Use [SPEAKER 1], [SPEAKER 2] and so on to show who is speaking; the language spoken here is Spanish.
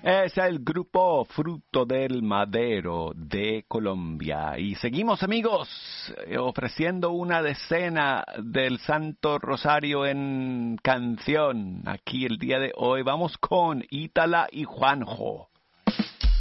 [SPEAKER 1] Es el grupo Fruto del Madero de Colombia. Y seguimos, amigos, ofreciendo una decena del Santo Rosario en canción. Aquí el día de hoy vamos con Ítala y Juanjo.